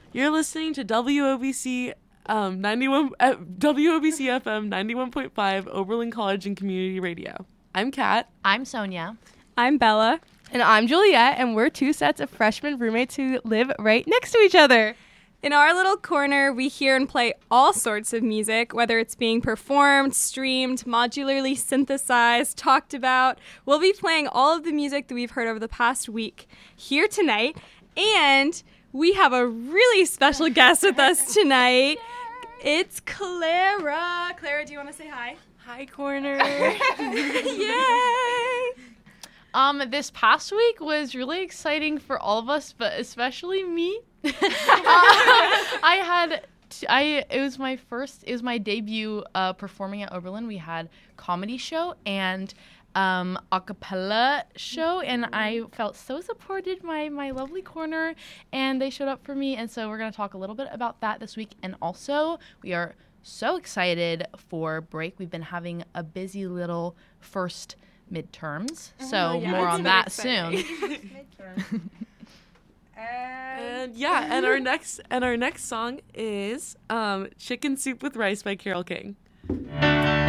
You're listening to WOBC WOBC FM 91.5 Oberlin College and Community Radio. I'm Kat. I'm Sonia. I'm Bella. And I'm Juliet, and we're two sets of freshman roommates who live right next to each other. In our little corner, we hear and play all sorts of music, whether it's being performed, streamed, modularly synthesized, talked about. We'll be playing all of the music that we've heard over the past week here tonight, and we have a really special guest with us tonight. It's Clara. Clara, do you want to say hi? Hi, corner. Yay! This past week was really exciting for all of us, but especially me. It was my debut performing at Oberlin. We had comedy show and a cappella show, and I felt so supported by my lovely corner, and they showed up for me, and so we're going to talk a little bit about that this week. And also, we are so excited for break. We've been having a busy little first midterms, so more on that soon. And our next song is Chicken Soup with Rice by Carole King.